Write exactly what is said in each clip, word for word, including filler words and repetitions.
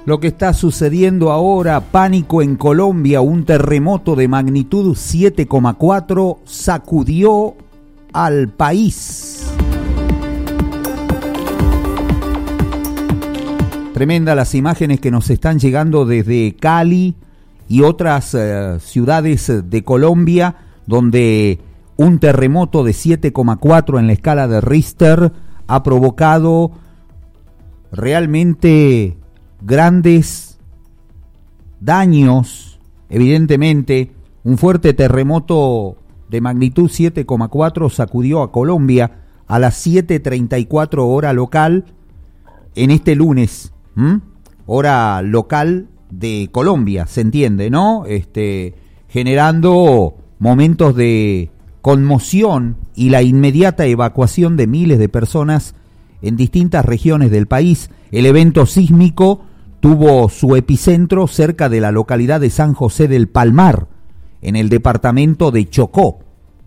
Lo que está sucediendo ahora, pánico en Colombia, un terremoto de magnitud siete coma cuatro sacudió al país. Tremenda las imágenes que nos están llegando desde Cali y otras eh, ciudades de Colombia, donde un terremoto de siete coma cuatro en la escala de Richter ha provocado realmente grandes daños. Evidentemente, un fuerte terremoto de magnitud siete coma cuatro sacudió a Colombia a las siete treinta y cuatro hora local en este lunes. ¿Mm? Hora local de Colombia, se entiende, ¿no? Este, generando momentos de conmoción y la inmediata evacuación de miles de personas en distintas regiones del país. El evento sísmico tuvo su epicentro cerca de la localidad de San José del Palmar, en el departamento de Chocó,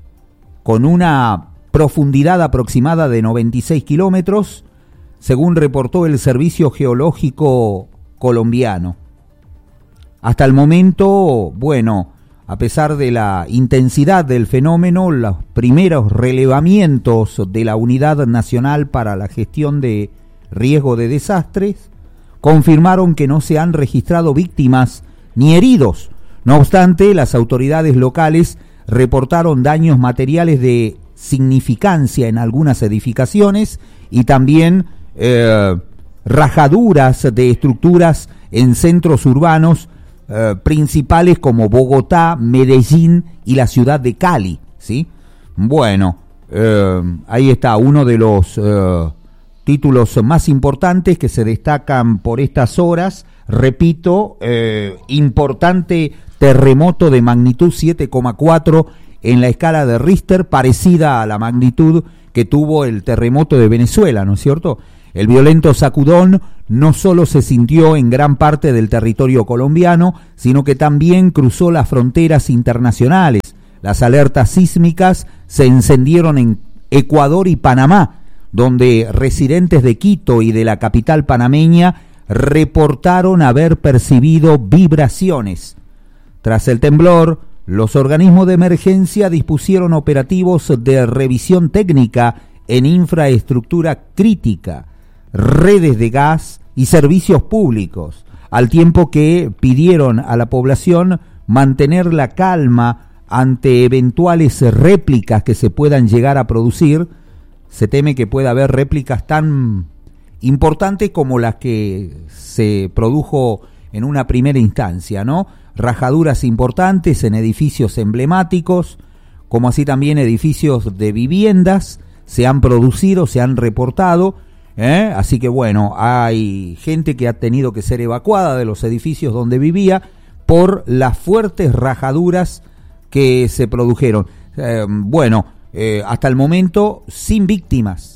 con una profundidad aproximada de noventa y seis kilómetros, según reportó el Servicio Geológico colombiano. Hasta el momento, bueno, a pesar de la intensidad del fenómeno, los primeros relevamientos de la Unidad Nacional para la Gestión de Riesgo de Desastres confirmaron que no se han registrado víctimas ni heridos. No obstante, las autoridades locales reportaron daños materiales de significancia en algunas edificaciones y también eh, rajaduras de estructuras en centros urbanos eh, principales como Bogotá, Medellín y la ciudad de Cali, ¿sí? Bueno, eh, ahí está uno de los eh, títulos más importantes que se destacan por estas horas. Repito, eh, importante terremoto de magnitud siete coma cuatro en la escala de Richter, parecida a la magnitud que tuvo el terremoto de Venezuela, ¿no es cierto? El violento sacudón no solo se sintió en gran parte del territorio colombiano, sino que también cruzó las fronteras internacionales. Las alertas sísmicas se encendieron en Ecuador y Panamá, donde residentes de Quito y de la capital panameña reportaron haber percibido vibraciones. Tras el temblor, los organismos de emergencia dispusieron operativos de revisión técnica en infraestructura crítica, redes de gas y servicios públicos, al tiempo que pidieron a la población mantener la calma ante eventuales réplicas que se puedan llegar a producir. Se teme que pueda haber réplicas tan importantes como las que se produjo en una primera instancia, ¿no? Rajaduras importantes en edificios emblemáticos, como así también edificios de viviendas, se han producido, se han reportado, ¿eh? Así que bueno, hay gente que ha tenido que ser evacuada de los edificios donde vivía por las fuertes rajaduras que se produjeron. Eh, bueno, eh, hasta el momento sin víctimas,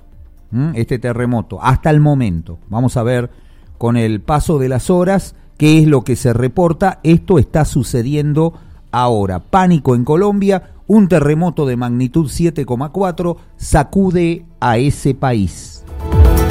¿Mm? este terremoto, hasta el momento. Vamos a ver con el paso de las horas qué es lo que se reporta. Esto está sucediendo ahora. Pánico en Colombia, un terremoto de magnitud siete coma cuatro sacude a ese país.